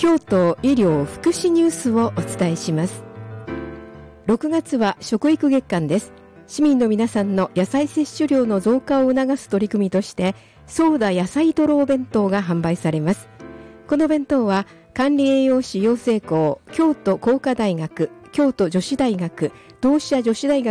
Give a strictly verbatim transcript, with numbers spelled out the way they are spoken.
京都医療福祉ニュースをお伝えします。ろくがつは食育月間です。市民の皆さんの野菜摂取量の増加を促す取り組みとして、ソーダ野菜ドロー弁当が販売されます。この弁当は管理栄養士養成校、京都工科大学、京都女子大学、同志社女子大学